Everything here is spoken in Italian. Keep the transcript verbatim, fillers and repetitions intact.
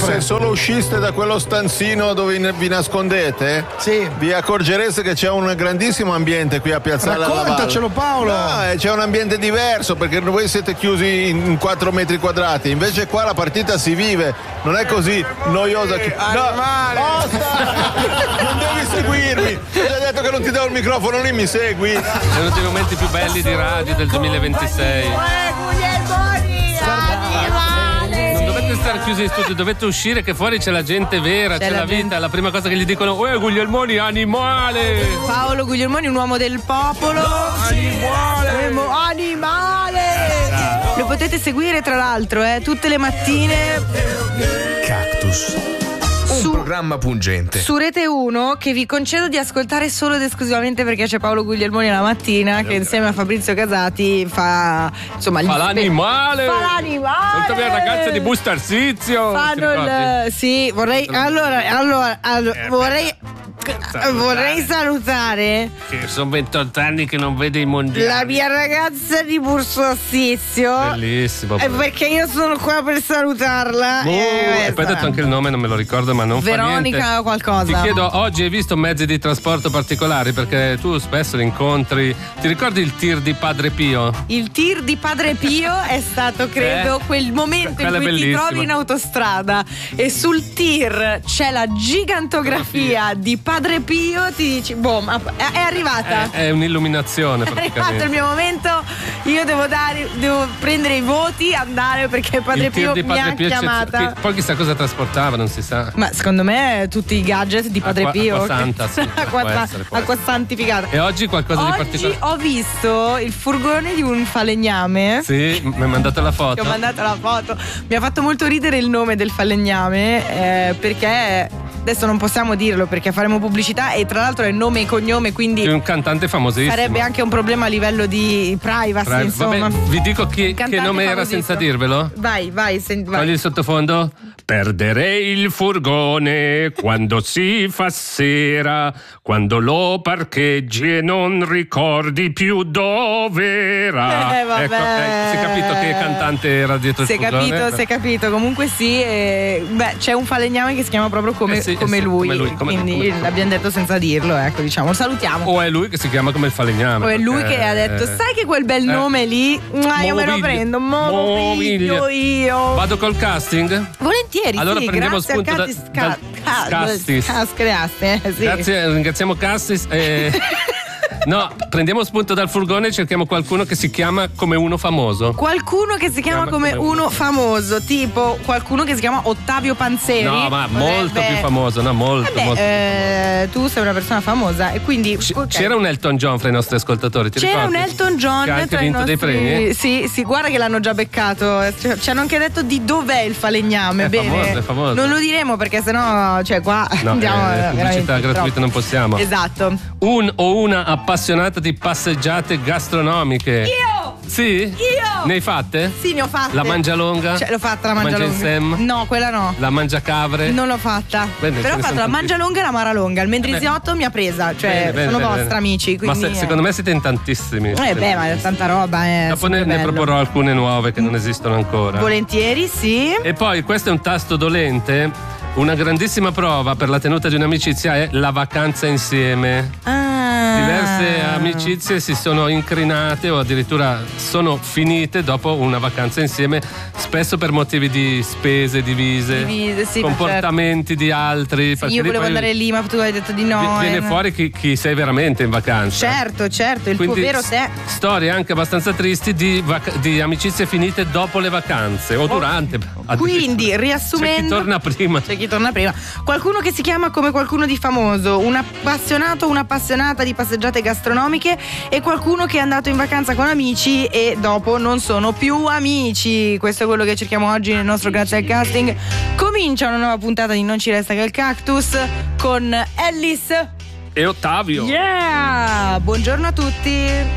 se solo usciste da quello stanzino dove vi nascondete, sì, vi accorgereste che c'è un grandissimo ambiente qui a Piazzale alla Valle. Raccontacelo, Paolo. No, eh, c'è un ambiente diverso perché voi siete chiusi in quattro metri quadrati, invece qua la partita si vive, non è così noiosa. Che... No, basta! Non devi seguirmi! Ti ho detto che non ti do il microfono, lì mi segui. È uno dei momenti più belli di radio del duemilaventisei. Non dovete stare chiusi in studio, dovete uscire che fuori c'è la gente vera, c'è, c'è la, la vita. La prima cosa che gli dicono: uè, Guglielmoni, animale! Paolo Guglielmoni, un uomo del popolo. Animale! Animale! Lo potete seguire tra l'altro, eh, tutte le mattine. Cactus. Un su, programma pungente su Rete uno che vi concedo di ascoltare solo ed esclusivamente perché c'è Paolo Guglielmoni la mattina che insieme a Fabrizio Casati fa insomma fa l'animale fa l'animale Saltavi la ragazza di Busto Arsizio. Fanno il sì vorrei allora allora, allora eh, vorrei salutare. vorrei salutare che sono ventotto anni che non vede i mondiali la mia ragazza di Busto Arsizio. Bellissimo è perché io sono qua per salutarla. Oh, e poi hai detto anche il nome, non me lo ricordo, ma non Veronica fa niente. qualcosa. Ti chiedo, oggi hai visto mezzi di trasporto particolari? Perché tu spesso li incontri. Ti ricordi il tir di Padre Pio? Il tir di Padre Pio è stato, credo, eh, quel momento in cui ti trovi in autostrada e sul tir c'è la gigantografia di Padre Pio, ti dici, boh, ma è arrivata. È, è un'illuminazione praticamente. È arrivato il mio momento, io devo dare, devo prendere i voti, andare perché Padre il tir Pio di Padre mi ha Pio chiamata. Che, poi chissà cosa trasportava, non si sa. Ma secondo me tutti i gadget di Padre acqua, Pio. Acqua santa, sì, acqua, può essere, può acqua essere. santificata. E oggi qualcosa oggi di particolare? Ho visto il furgone di un falegname. Sì, mi hai mandato la foto. Ti ho mandato la foto. Mi ha fatto molto ridere il nome del falegname eh, perché adesso non possiamo dirlo perché faremo pubblicità e tra l'altro è nome e cognome, quindi è un cantante famosissimo. Sarebbe anche un problema a livello di privacy, Pri- insomma. Vabbè, vi dico chi, che nome era senza dirvelo? Vai, vai, sen- vai. Togli il sottofondo. Perderei il furgone quando si fa sera, quando lo parcheggi e non ricordi più dove era. Eh, vabbè. Ecco, eh, si è capito che cantante era dietro il si è furgone? capito, si è capito. Comunque sì, eh, beh, c'è un falegname che si chiama proprio come, Eh sì, come, eh sì, lui, come lui, come- quindi come- l'abbiamo detto senza dirlo, ecco, diciamo, lo salutiamo. O è lui che si chiama come il falegname? O è lui perché- che ha detto, sai che quel bel Eh. nome lì, ma io me lo Moviglio. prendo, mo lo Moviglio. piglio io. Vado col casting? Volentieri, Allora sì, prendiamo grazie spunto al da- Castis, dal- ca- Castis. Cas- grazie, eh, sì. Grazie, ringraziamo Cassis. E... no, prendiamo spunto dal furgone e cerchiamo qualcuno che si chiama come uno famoso. Qualcuno che si chiama Chiama come come uno famoso, tipo qualcuno che si chiama Ottavio Panzeri. No, ma molto Potrebbe- più famoso, no, molto, Eh beh, molto. eh, tu sei una persona famosa e quindi C- ok. C'era un Elton John fra i nostri ascoltatori, ti C'era ricordi? un Elton John che ha anche tra i vinto dei nostri- premi. Sì, sì, guarda che l'hanno già beccato. Ci ci hanno anche detto di dov'è il falegname. È Bene, famoso, è famoso. non lo diremo perché sennò, cioè, qua No, andiamo eh, veramente pubblicità gratuita troppo. non possiamo. Esatto. Un o una appassionata di passeggiate gastronomiche. Io! Sì? Io! Ne hai fatte? Sì, ne ho fatte. La Mangialonga? Cioè, l'ho fatta la Mangia Mangialonga. Sam? No, quella no. La Mangiacavre? Non l'ho fatta. Bene, Però ce ho ne fatto sono la tanti. Mangialonga e la Maralonga. Il Mendrisiotto mi ha presa. Cioè, Bene, bene, sono bene, vostri bene. amici. Quindi, Ma se- secondo me siete in tantissimi. Eh beh, ma è tanta roba. Eh, Dopo ne, sempre ne bello. proporrò alcune nuove che non esistono ancora. Volentieri, sì. E poi questo è un tasto dolente. Una grandissima prova per la tenuta di un'amicizia è la vacanza insieme. Ah. Diverse amicizie si sono incrinate o addirittura sono finite dopo una vacanza insieme, spesso per motivi di spese divise, Divise, sì, comportamenti di altri. Sì, perché io lì volevo poi andare lì, ma tu hai detto di no. Viene eh. fuori chi, chi sei veramente in vacanza. Certo, certo, il Quindi tuo vero te. storie anche abbastanza tristi di, vac- di amicizie finite dopo le vacanze o durante. Quindi, addirittura. riassumendo, C'è chi torna prima. C'è chi torna prima. Qualcuno che si chiama come qualcuno di famoso, un appassionato o un'appassionata di passeggiate gastronomiche e qualcuno che è andato in vacanza con amici e dopo non sono più amici. Questo è quello che cerchiamo oggi nel nostro Grazie al Casting. Comincia una nuova puntata di Non ci resta che il cactus con Ellis E Ottavio. Yeah! Buongiorno a tutti.